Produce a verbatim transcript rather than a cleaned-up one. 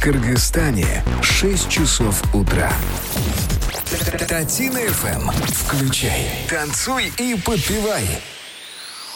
Кыргызстане шесть часов утра. Татина эф эм. Включай, танцуй и подпевай.